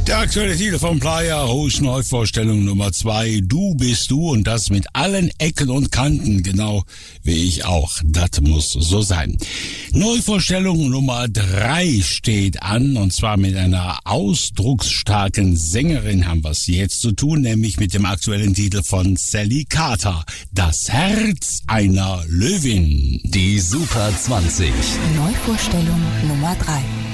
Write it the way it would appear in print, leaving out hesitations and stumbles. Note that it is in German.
Der aktuelle Titel von Playa Rouge, Neuvorstellung Nummer 2, Du bist du, und das mit allen Ecken und Kanten, genau wie ich auch. Das muss so sein. Neuvorstellung Nummer 3 steht an, und zwar mit einer ausdrucksstarken Sängerin haben wir es jetzt zu tun, nämlich mit dem aktuellen Titel von Sally Carter, Das Herz einer Löwin. Die Super 20. Neuvorstellung Nummer 3.